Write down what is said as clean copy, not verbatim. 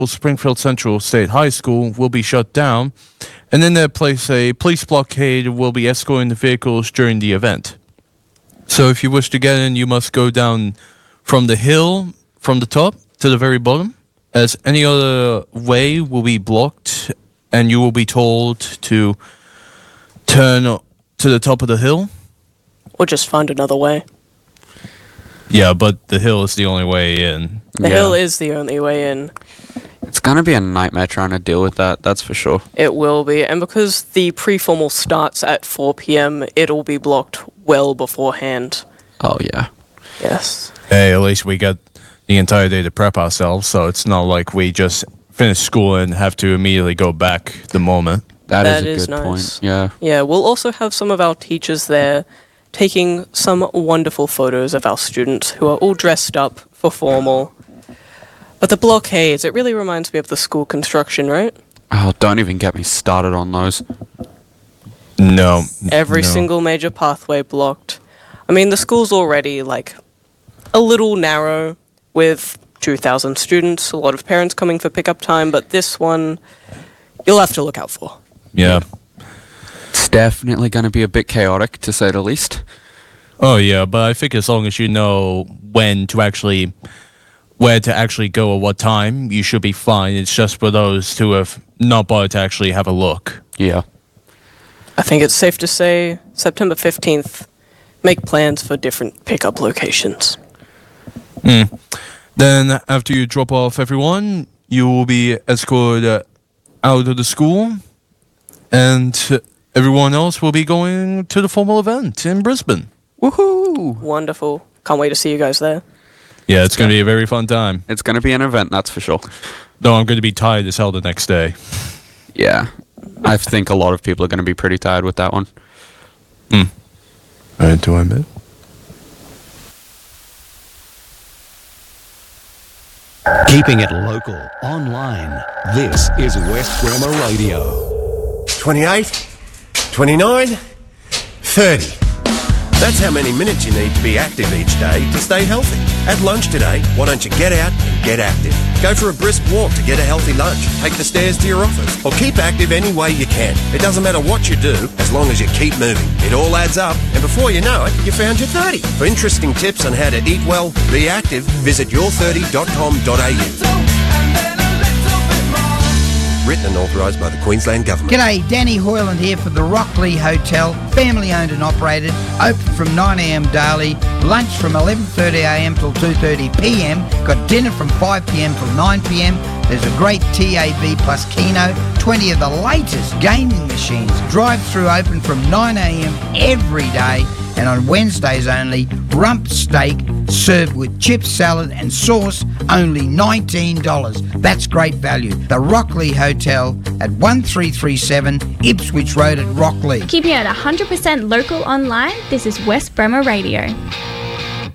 Springfield Central State High School will be shut down, and in their place, a police blockade will be escorting the vehicles during the event. So if you wish to get in, you must go down from the hill, from the top to the very bottom, as any other way will be blocked, and you will be told to turn to the top of the hill. Or just find another way. Yeah, but the hill is the only way in. The hill is the only way in. It's going to be a nightmare trying to deal with that's for sure. It will be, and because the pre-formal starts at 4 p.m, it'll be blocked well beforehand. Oh, yeah. Yes. Hey, at least we get the entire day to prep ourselves, so it's not like we just finish school and have to immediately go back the moment. That is a good nice point, yeah. Yeah, we'll also have some of our teachers there taking some wonderful photos of our students who are all dressed up for formal. But the blockades, it really reminds me of the school construction, right? Oh, don't even get me started on those. No. Every single major pathway blocked. I mean, the school's already, a little narrow with 2,000 students, a lot of parents coming for pickup time, but this one, you'll have to look out for. Yeah. It's definitely going to be a bit chaotic, to say the least. Oh, yeah, but I think as long as you know where to actually go at what time, you should be fine. It's just for those who have not bothered to actually have a look. Yeah. I think it's safe to say September 15th, make plans for different pickup locations. Then, after you drop off everyone, you will be escorted out of the school, and everyone else will be going to the formal event in Brisbane. Woohoo! Wonderful. Can't wait to see you guys there. Yeah, it's going to be a very fun time. It's going to be an event, that's for sure. Though I'm going to be tired as hell the next day. Yeah. I think a lot of people are going to be pretty tired with that one. Do I admit? Keeping it local, online. This is West Bremer Radio. 28, 29, 30. That's how many minutes you need to be active each day to stay healthy. At lunch today, why don't you get out and get active? Go for a brisk walk to get a healthy lunch. Take the stairs to your office. Or keep active any way you can. It doesn't matter what you do, as long as you keep moving. It all adds up, and before you know it, you found your 30. For interesting tips on how to eat well, be active, visit your30.com.au. Written and authorised by the Queensland Government. G'day, Danny Hoyland here for the Rockley Hotel, family owned and operated, open from 9am daily, lunch from 11:30am till 2:30pm, got dinner from 5pm till 9pm, there's a great TAB plus Keno, 20 of the latest gaming machines, drive-through open from 9am every day, and on Wednesdays only, rump steak served with chips, salad and sauce, only $19. That's great value. The Rockley Hotel at 1337 Ipswich Road at Rockley. Keeping it 100% local online, this is West Bremer Radio.